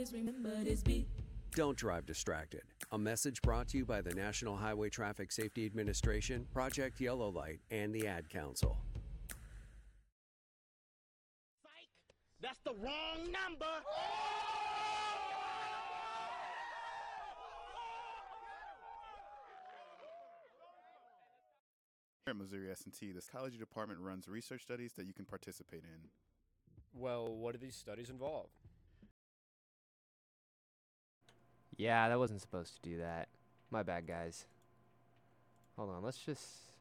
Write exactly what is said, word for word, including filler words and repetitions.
always remember this beat. Don't drive distracted. A message brought to you by the National Highway Traffic Safety Administration, Project Yellow Light, and the Ad Council. Psych! That's the wrong number! Here at Missouri S and T, the Psychology Department runs research studies that you can participate in. Well, what do these studies involve? Yeah, that wasn't supposed to do that. My bad, guys. Hold on, let's just